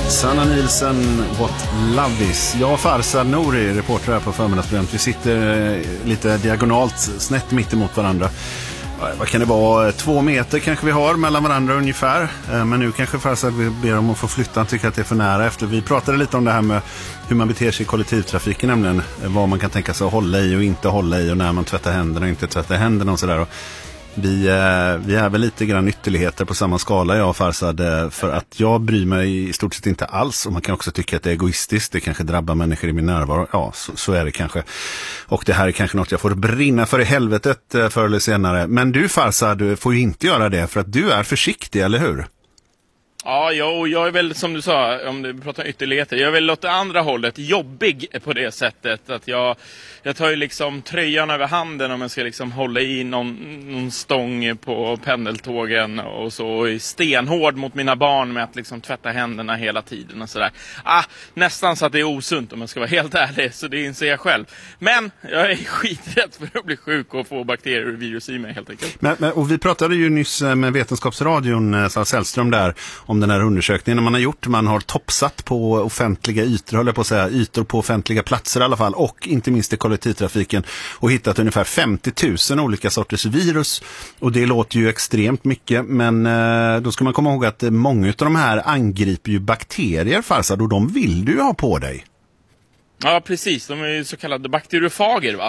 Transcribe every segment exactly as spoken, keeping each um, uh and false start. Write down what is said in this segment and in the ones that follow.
Sanna Nielsen, What Love Is. Jag och Farzad Nouri, reporter här på Förmiddagsprogrammet. Vi sitter lite diagonalt, snett mitt emot varandra. Vad kan det vara? Två meter kanske vi har mellan varandra ungefär. Men nu kanske Farzad ber om att få flytta. Han tycker att det är för nära. Efter vi pratade lite om det här med hur man beter sig i kollektivtrafiken, nämligen vad man kan tänka sig att hålla i och inte hålla i, och när man tvättar händerna och inte tvättar händerna och sådär. Vi, vi är väl lite grann ytterligheter på samma skala, jag och Farzad, för att jag bryr mig i stort sett inte alls, och man kan också tycka att det är egoistiskt, det kanske drabbar människor i min närvaro, ja så, så är det kanske, och det här är kanske något jag får brinna för i helvetet förr eller senare. Men du, Farzad, får ju inte göra det för att du är försiktig, eller hur? Ja, jag, jag är väl, som du sa, om du pratar om ytterligheter, jag är väl åt det andra hållet jobbig på det sättet att jag, jag tar ju liksom tröjan över handen om jag ska liksom hålla i någon, någon stång på pendeltågen och så, och är stenhård mot mina barn med att liksom tvätta händerna hela tiden och sådär. Ah, nästan så att det är osunt om jag ska vara helt ärlig, så det inser jag själv. Men jag är skiträdd för att bli sjuk och få bakterier och virus i mig helt enkelt. Men, men, och vi pratade ju nyss med Vetenskapsradion, Sara Sällström där, om den här undersökningen man har gjort. Man har toppsatt på offentliga ytor, håller på att säga, ytor på offentliga platser i alla fall, och inte minst i kollektivtrafiken, och hittat ungefär femtio tusen olika sorters virus. Och det låter ju extremt mycket, men eh, då ska man komma ihåg att många av de här angriper ju bakterier, Farzad, och de vill du ju ha på dig. Ja, precis. De är ju så kallade bakteriofager, va?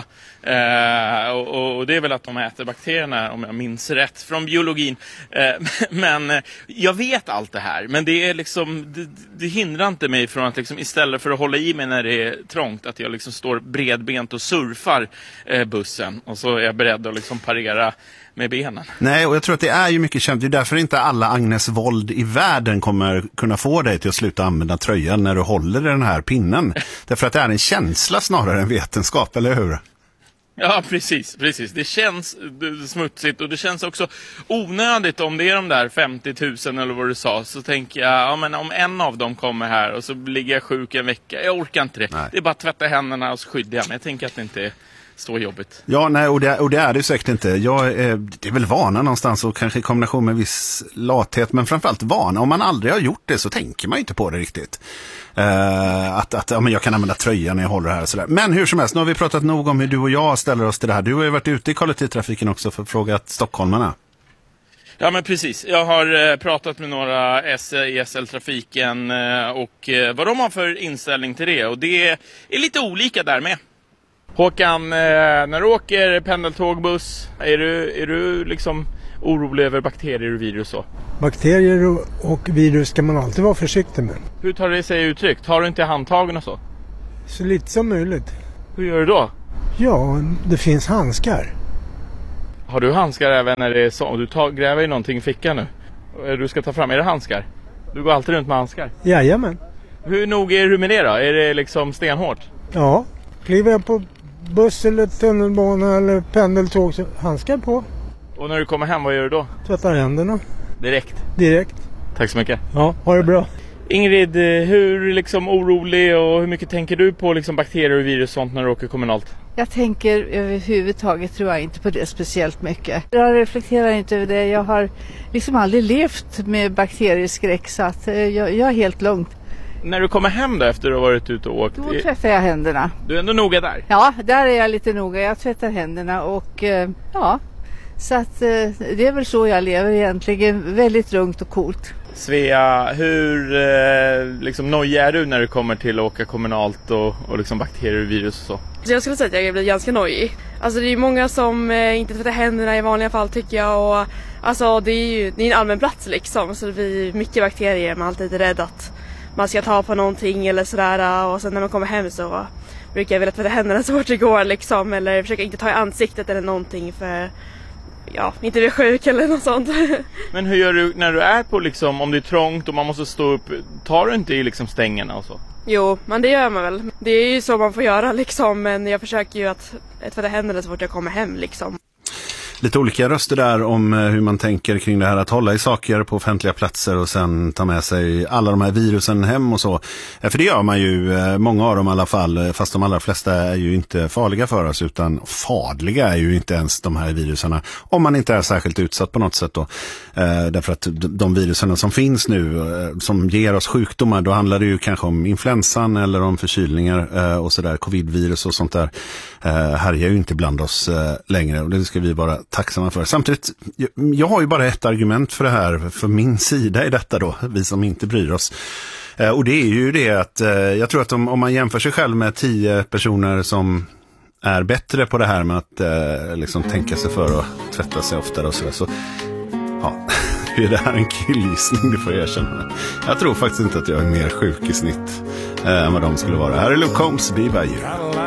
Eh, och, och det är väl att de äter bakterierna, om jag minns rätt, från biologin. Eh, men jag vet allt det här. Men det är liksom, det, det hindrar inte mig från att liksom, istället för att hålla i mig när det är trångt, att jag liksom står bredbent och surfar eh, bussen. Och så är jag beredd att liksom parera med benen. Nej, och jag tror att det är ju mycket känt. Det är därför inte alla Agnes Wold i världen kommer kunna få dig till att sluta använda tröjan när du håller den här pinnen. Därför att det är en känsla snarare än vetenskap, eller hur? Ja, precis, precis. Det känns smutsigt, och det känns också onödigt om det är de där femtio tusen eller vad du sa. Så tänker jag, ja men om en av dem kommer här och så ligger jag sjuk en vecka. Jag orkar inte det. Nej. Det är bara att tvätta händerna och så skyddar jag. Men jag tänker att det inte är så jobbigt. Ja, nej, och det, och det är det säkert inte. Jag är, det är väl vana någonstans, och kanske i kombination med viss lathet, men framförallt vana. Om man aldrig har gjort det så tänker man inte på det riktigt. Uh, att att ja, men jag kan använda tröjan när jag håller här och sådär. Men hur som helst, nu har vi pratat nog om hur du och jag ställer oss till det här. Du har ju varit ute i kollektivtrafiken också för att fråga stockholmarna. Ja, men precis. Jag har eh, pratat med några S E S L-trafiken eh, och eh, vad de har för inställning till det. Och det är lite olika där med. Håkan, eh, när du åker pendeltågbuss, är du, är du liksom orolig över bakterier och virus så? Bakterier och, och virus ska man alltid vara försiktig med. Hur tar det sig uttryck? Tar du inte handtagen och så? Så lite som möjligt. Hur gör du då? Ja, det finns handskar. Har du handskar även när det är så? Du tar, gräver ju någonting i fickan nu. Du ska ta fram, är det handskar? Du går alltid runt med handskar? Jajamän. Hur nog är du med det då? Är det liksom stenhårt? Ja, kliver jag på buss eller tunnelbana eller pendeltåg så handskar på. Och när du kommer hem, vad gör du då? Tvättar händerna. Direkt? Direkt. Tack så mycket. Ja, ha det bra. Ingrid, hur liksom orolig och hur mycket tänker du på liksom bakterier och virus och sånt när du åker kommunalt? Jag tänker överhuvudtaget tror jag inte på det speciellt mycket. Jag reflekterar inte över det. Jag har liksom aldrig levt med bakterieskräck, så att jag, jag är helt lugnt. När du kommer hem då efter att ha varit ute och åkt? Då tvättar jag händerna. Du är ändå noga där? Ja, där är jag lite noga. Jag tvättar händerna och ja, så att det är väl så jag lever egentligen. Väldigt lugnt och coolt. Svea, hur eh, liksom nojig är du när du kommer till att åka kommunalt och, och liksom bakterier och virus och så? Så jag skulle säga att jag blir ganska nojig. Alltså det är ju många som eh, inte tvättar händerna i vanliga fall tycker jag. Och, alltså det är ju det är en allmän plats liksom. Så det blir mycket bakterier. Man är alltid rädd att man ska ta på någonting eller sådär. Och sen när man kommer hem så brukar jag vilja tvätta händerna så fort det går liksom. Eller försöka inte ta i ansiktet eller någonting för... Ja, inte bli sjuk eller något sånt. Men hur gör du när du är på liksom, om det är trångt och man måste stå upp, tar du inte i liksom stängerna och så? Jo, men det gör man väl. Det är ju så man får göra liksom, men jag försöker ju att tvätta händerna så fort jag kommer hem liksom. lite olika röster där om hur man tänker kring det här att hålla i saker på offentliga platser och sen ta med sig alla de här virusen hem och så. För det gör man ju, många av dem i alla fall, fast de allra flesta är ju inte farliga för oss, utan farliga är ju inte ens de här viruserna om man inte är särskilt utsatt på något sätt då. Därför att de viruserna som finns nu som ger oss sjukdomar, då handlar det ju kanske om influensan eller om förkylningar och sådär, covidvirus och sånt där härjar ju inte bland oss längre, och det ska vi vara tacksamma för. Samtidigt, jag har ju bara ett argument för det här, för min sida i detta då, vi som inte bryr oss. Och det är ju det att jag tror att om, om man jämför sig själv med tio personer som är bättre på det här med att liksom tänka sig för och tvätta sig oftare och sådär, så ja, är det här en killgissning, det får jag erkänna. Jag tror faktiskt inte att jag är mer sjuk i snitt än vad de skulle vara. Här är Luke Combs, Be By You.